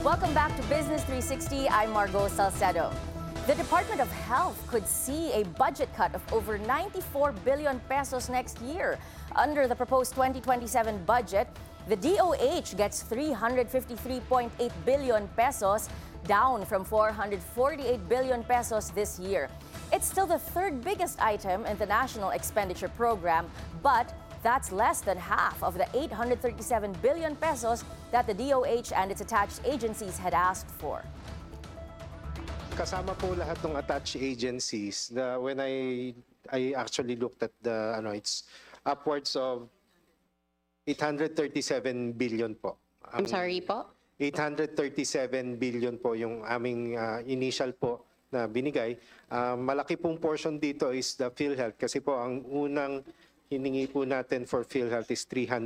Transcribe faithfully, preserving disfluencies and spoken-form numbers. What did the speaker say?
Welcome back to Business three sixty. I'm Margot Salcedo. The Department of Health could see a budget cut of over ninety-four billion pesos next year. Under the proposed twenty twenty-seven budget, the D O H gets three hundred fifty-three point eight billion pesos, down from four hundred forty-eight billion pesos this year. It's still the third biggest item in the National Expenditure Program, but that's less than half of the eight hundred thirty-seven billion pesos that the D O H and its attached agencies had asked for. Kasama po lahat ng attached agencies. The, when I I actually looked at the ano, it's upwards of eight hundred thirty-seven billion po. I'm sorry po? eight hundred thirty-seven billion po yung aming uh, initial po na binigay. Uh, malaki pong portion dito is the PhilHealth kasi po ang unang hiningi po natin for PhilHealth is three hundred